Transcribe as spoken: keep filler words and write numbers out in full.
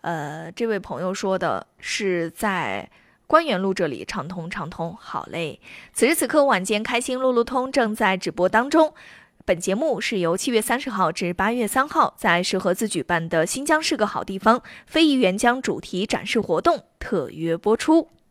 呃，这位朋友说的是在关元路这里，畅通畅通，好嘞。此时此刻晚间开心路路通正在直播当中。本节目是由七月三十号至八月三号在石河子举办的新疆是个好地方非遗原浆主题展示活动特约播出。